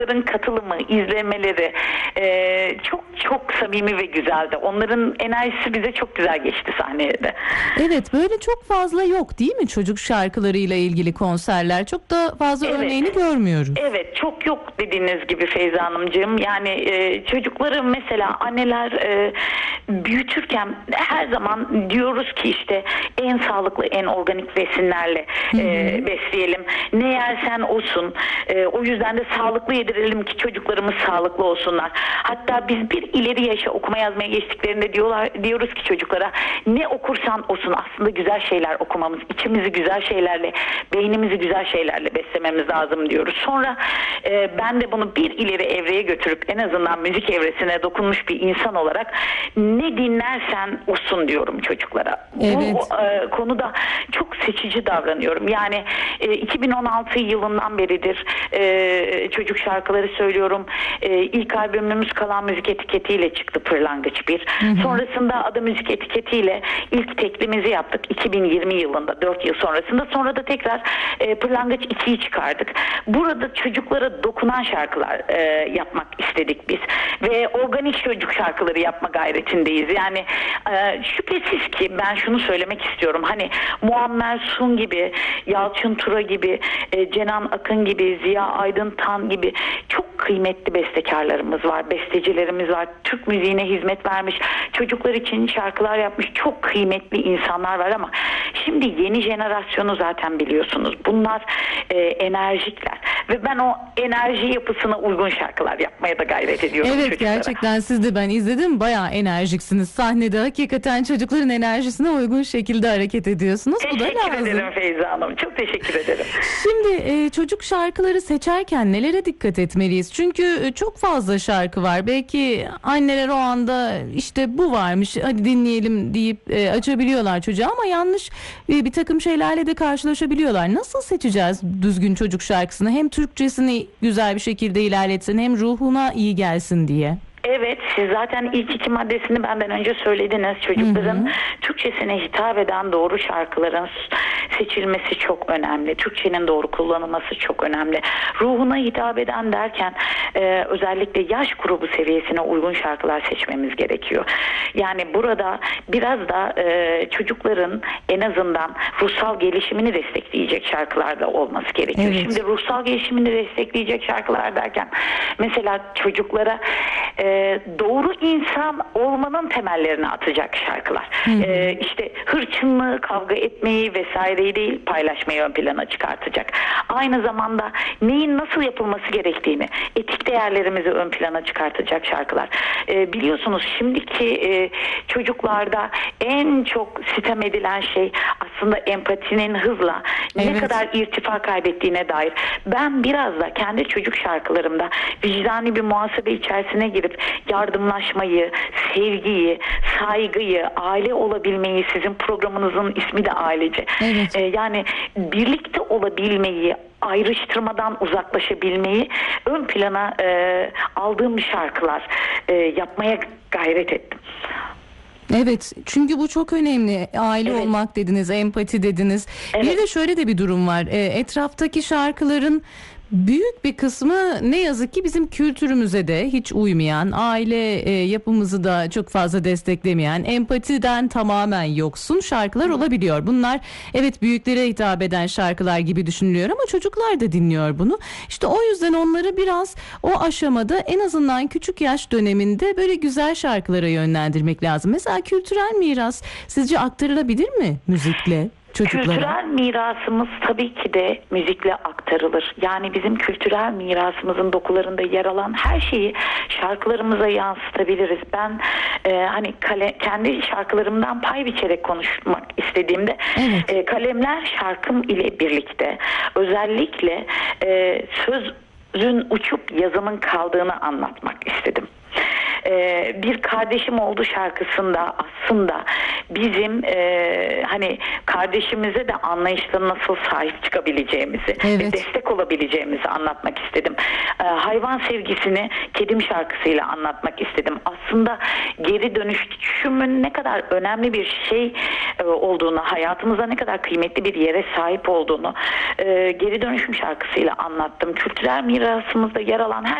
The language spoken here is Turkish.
katılımı, izlemeleri çok çok samimi ve güzeldi. Onların enerjisi bize çok güzel geçti sahnede. Evet, böyle çok fazla yok değil mi çocuk şarkılarıyla ilgili konserler? Çok da fazla örneğini görmüyoruz. Evet, çok yok dediğiniz gibi Feyza Hanımcığım. Yani çocukları mesela anneler büyütürken her zaman diyoruz ki işte en sağlıklı, en organik besinlerle besleyelim. Ne yersen olsun. O yüzden de sağlıklı yedirelim ki çocuklarımız sağlıklı olsunlar. Hatta biz bir ileri yaşa okuma yazmaya geçtiklerinde diyoruz ki çocuklara ne okursan olsun aslında güzel şeyler okumamız, içimizi güzel şeylerle, beynimizi güzel şeylerle beslememiz lazım diyoruz. Sonra ben de bunu bir ileri evreye götürüp en azından müzik evresine dokunmuş bir insan olarak ne dinlersen olsun diyorum çocuklara. Evet. Bu konuda çok seçici davranıyorum. Yani 2016 yılından beridir çocuk şarkıları söylüyorum. İlk albümümüz Kalan Müzik etiketiyle çıktı, Pırlangıç 1. Sonrasında Ada Müzik etiketiyle ilk teklimizi yaptık 2020 yılında, 4 yıl sonrasında. Sonra da tekrar Pırlangıç 2'yi çıkardık. Burada çocuklara dokunan şarkılar yapmak istedik biz. Ve organik çocuk şarkıları yapma gayretindeyiz. Yani şüphesiz ki ben şunu söylemek istiyorum. Hani Muammer Sun gibi, Yalçın Tura gibi, Cenan Akın gibi, Ziya Aydın Tan gibi çok kıymetli bestekarlarımız var, bestecilerimiz var. Türk müziğine hizmet vermiş, çocuklar için şarkılar yapmış çok kıymetli insanlar var ama şimdi yeni jenerasyonu zaten biliyorsunuz. Bunlar enerjikler ve ben o enerji yapısına uygun şarkılar yapmaya da gayret ediyorum. Evet, çocuklara. gerçekten siz de, ben izledim, bayağı enerjiksiniz. Sahnede hakikaten çocukların enerjisine uygun şekilde hareket ediyorsunuz. Bu da lazım. Teşekkür ederim Feyza Hanım. Çok teşekkür ederim. Şimdi çocuk şarkıları seçerken nelere dikkat etmeliyiz? Çünkü çok fazla şarkı var. Belki anneler o anda işte bu varmış hadi dinleyelim deyip açabiliyorlar çocuğa ama yanlış bir takım şeylerle de karşılaşabiliyorlar. Nasıl seçeceğiz düzgün çocuk şarkısını? Hem Türkçesini güzel bir şekilde ilerletsin hem ruhuna iyi gelsin diye. Evet, siz zaten ilk iki maddesini benden önce söylediniz. Çocukların Türkçesine hitap eden doğru şarkıların seçilmesi çok önemli. Türkçenin doğru kullanılması çok önemli. Ruhuna hitap eden derken özellikle yaş grubu seviyesine uygun şarkılar seçmemiz gerekiyor. Yani burada biraz da çocukların en azından ruhsal gelişimini destekleyecek şarkılar da olması gerekiyor. Evet. Şimdi ruhsal gelişimini destekleyecek şarkılar derken mesela çocuklara doğru insan olmanın temellerini atacak şarkılar. İşte hırçınlığı, kavga etmeyi vesaireyi değil paylaşmayı ön plana çıkartacak. Aynı zamanda neyin nasıl yapılması gerektiğini, etik değerlerimizi ön plana çıkartacak şarkılar. Biliyorsunuz şimdiki çocuklarda en çok sitem edilen şey aslında empatinin hızla ne kadar irtifa kaybettiğine dair. Ben biraz da kendi çocuk şarkılarımda vicdani bir muhasebe içerisine girip yardımlaşmayı, sevgiyi, saygıyı, aile olabilmeyi, sizin programınızın ismi de ailece. Evet. Yani birlikte olabilmeyi, ayrıştırmadan uzaklaşabilmeyi ön plana aldığım şarkılar yapmaya gayret ettim. Evet, çünkü bu çok önemli. Aile olmak dediniz, empati dediniz. Bir de şöyle de bir durum var. Etraftaki şarkıların büyük bir kısmı ne yazık ki bizim kültürümüze de hiç uymayan, aile yapımızı da çok fazla desteklemeyen, empatiden tamamen yoksun şarkılar olabiliyor. Bunlar evet büyüklere hitap eden şarkılar gibi düşünülüyor ama çocuklar da dinliyor bunu. İşte o yüzden onları biraz o aşamada en azından küçük yaş döneminde böyle güzel şarkılara yönlendirmek lazım. Mesela kültürel miras sizce aktarılabilir mi müzikle çocuklara? Kültürel mirasımız tabii ki de müzikle aktarılır. Yani bizim kültürel mirasımızın dokularında yer alan her şeyi şarkılarımıza yansıtabiliriz. Ben hani kendi şarkılarımdan pay biçerek konuşmak istediğimde kalemler şarkım ile birlikte özellikle sözün uçup yazımın kaldığını anlatmak istedim. Bir Kardeşim Oldu şarkısında aslında bizim hani kardeşimize de anlayışla nasıl sahip çıkabileceğimizi ve destek olabileceğimizi anlatmak istedim. Hayvan sevgisini Kedim şarkısıyla anlatmak istedim. Aslında geri dönüşümün ne kadar önemli bir şey olduğunu, hayatımızda ne kadar kıymetli bir yere sahip olduğunu geri dönüşüm şarkısıyla anlattım. Kültürel mirasımızda yer alan her